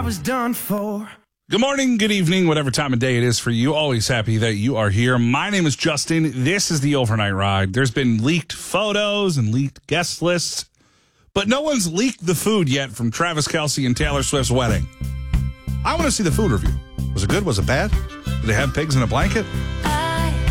was done for. Good morning, good evening, whatever time of day it is for you. Always happy that you are here. My name is Justin. This is the Overnight Ride. There's been leaked photos and leaked guest lists, but no one's leaked the food yet from Travis Kelce and Taylor Swift's wedding. I want to see the food review. Was it good? Was it bad? Did they have pigs in a blanket?